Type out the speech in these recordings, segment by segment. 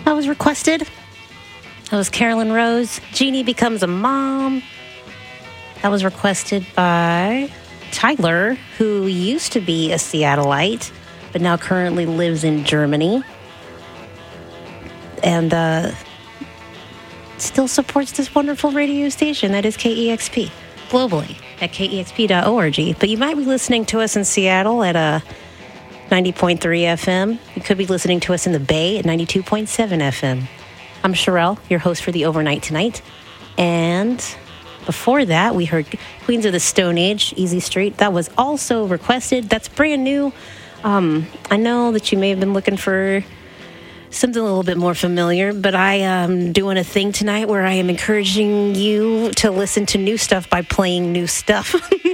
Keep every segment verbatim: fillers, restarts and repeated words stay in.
That was requested. That was Carolyn Rose. Jeannie Becomes a Mom. That was requested by Tyler, who used to be a Seattleite, but now currently lives in Germany. And uh, still supports this wonderful radio station that is K E X P globally at K E X P dot org. But you might be listening to us in Seattle at a ninety point three F M. You could be listening to us in the Bay at ninety-two point seven F M. I'm Sherelle, your host for the Overnight Tonight. And before that, we heard Queens of the Stone Age, Easy Street. That was also requested. That's brand new. Um, I know that you may have been looking for something a little bit more familiar, but I am doing a thing tonight where I am encouraging you to listen to new stuff by playing new stuff.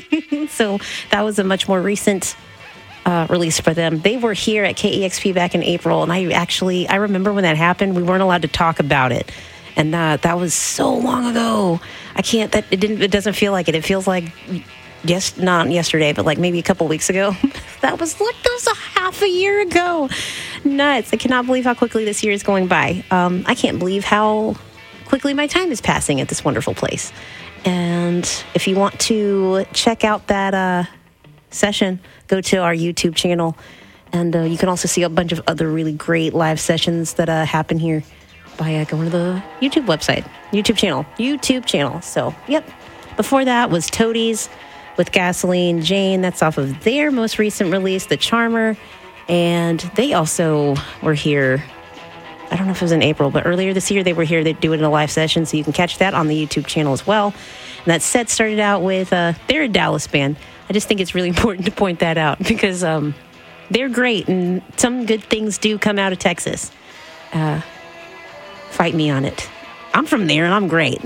So that was a much more recent uh, release for them. They were here at K E X P back in April, and I actually, I remember when that happened, we weren't allowed to talk about it. And uh, that was so long ago. I can't, that it didn't, it doesn't feel like it. It feels like, yes, not yesterday, but like maybe a couple weeks ago. That was, look, that was a half a year ago. Nuts. I cannot believe how quickly this year is going by. Um, I can't believe how quickly my time is passing at this wonderful place. And if you want to check out that uh, session, go to our YouTube channel. And uh, you can also see a bunch of other really great live sessions that uh, happen here by uh, going to the YouTube website, YouTube channel, YouTube channel. So, yep. Before that was Toadies with Gasoline Jane. That's off of their most recent release, The Charmer. And they also were here, I don't know if it was in April, but earlier this year they were here. They do it in a live session, so you can catch that on the YouTube channel as well. And that set started out with, uh, they're a Dallas band. I just think it's really important to point that out because um, they're great, and some good things do come out of Texas. Uh, fight me on it. I'm from there, and I'm great.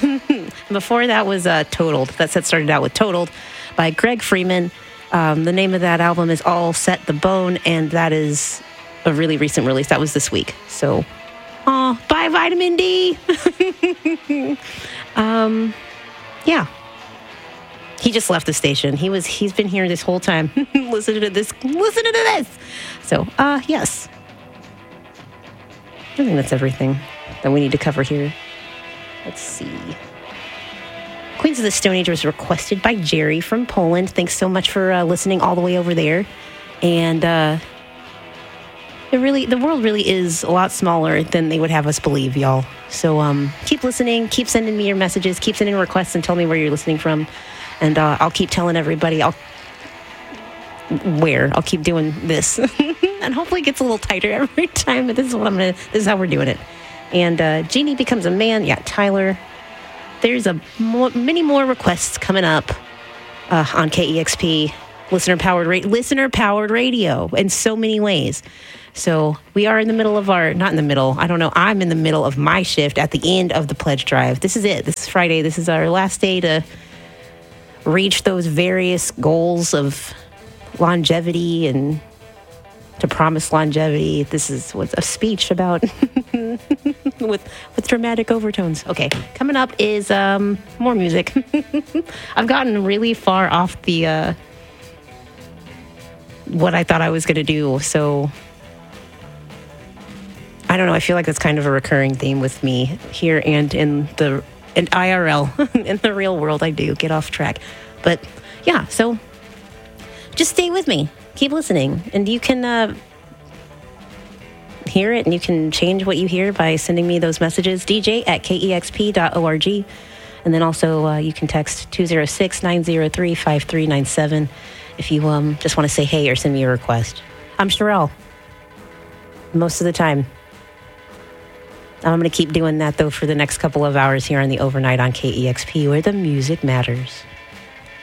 Before that was uh, Totaled. That set started out with Totaled by Greg Freeman. Um, the name of that album is All Set the Bone, and that is a really recent release. That was this week. So, oh, bye, Vitamin D. um, yeah. He just left the station. He was, he's been here this whole time. Listening to this, listening to this. So, uh, yes. I think that's everything that we need to cover here. Let's see. Queens of the Stone Age was requested by Jerry from Poland. Thanks so much for uh, listening all the way over there. And uh, it really, the world really is a lot smaller than they would have us believe, y'all. So um, keep listening. Keep sending me your messages. Keep sending requests and tell me where you're listening from. And uh, I'll keep telling everybody I'll where. I'll keep doing this. And hopefully it gets a little tighter every time. But this is what I'm going to, this is how we're doing it. And uh, Jeannie Becomes a Man. Yeah, Tyler. There's a more, many more requests coming up uh, on K E X P, listener-powered ra- listener-powered radio in so many ways. So we are in the middle of our, not in the middle, I don't know, I'm in the middle of my shift at the end of the pledge drive. This is it. This is Friday. This is our last day to reach those various goals of longevity and to promise longevity. This is what's a speech about with with dramatic overtones. Okay, coming up is um, more music. I've gotten really far off the uh, what I thought I was going to do. So I don't know. I feel like that's kind of a recurring theme with me here and in the in I R L, in the real world. I do get off track, but yeah. So just stay with me. Keep listening, and you can uh, hear it, and you can change what you hear by sending me those messages, D J at K E X P dot org, and then also uh, you can text two oh six, nine oh three, five three nine seven if you um, just want to say hey or send me a request. I'm Sherelle, most of the time. I'm going to keep doing that, though, for the next couple of hours here on the Overnight on K E X P, where the music matters.